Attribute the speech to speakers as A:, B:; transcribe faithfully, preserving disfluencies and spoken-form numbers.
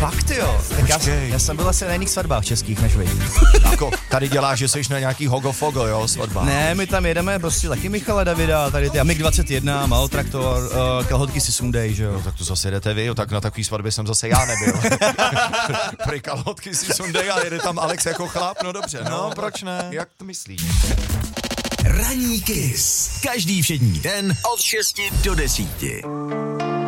A: Fakt jo, tak já, já jsem byl asi na jiných svatbách českých než vy.
B: Jako, tady děláš, že jsi na nějaký hogo-fogo, jo, svatba.
A: Ne, my tam jedeme prostě taky Michala Davida, tady ty Amik dvacet jedna, Malotraktor, uh, kalhotky si sundej, že jo.
B: No, tak to zase jedete vy, jo, tak na takový svatbě jsem zase já nebyl. Prý kalhotky si sundej a jede tam Alex jako chlap, no dobře. No,
C: No, proč ne?
B: Jak to myslíš?
D: Ranní Kiss. Každý všední den od šesti do desíti.